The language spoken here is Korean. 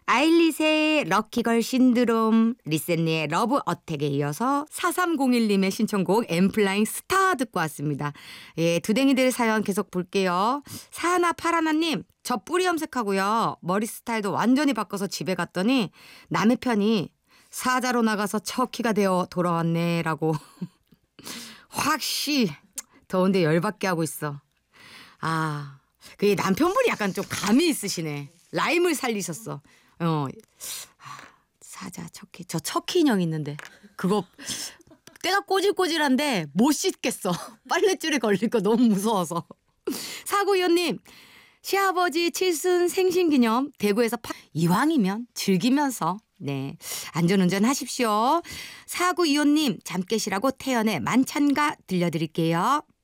아일릿의 럭키걸 신드롬, 리셋니의 러브 어택에 이어서 4301님의 신청곡 엠플라잉 스타 듣고 왔습니다. 예, 두댕이들 사연 계속 볼게요. 사하나 파라나님, 저 뿌리 염색하고요. 머리 스타일도 완전히 바꿔서 집에 갔더니 남의 편이 사자로 나가서 척키가 되어 돌아왔네 라고 확시 더운데 열받게 하고 있어. 아, 그 남편분이 약간 좀 감이 있으시네. 라임을 살리셨어. 사자 척키, 저 척키 인형 있는데 그거 때가 꼬질꼬질한데 못 씻겠어. 빨랫줄에 걸릴 거 너무 무서워서. 사구위원님, 시아버지 칠순 생신기념 대구에서 이왕이면 즐기면서 네 안전운전 하십시오. 사구이호님, 잠 깨시라고 태연의 만찬가 들려드릴게요.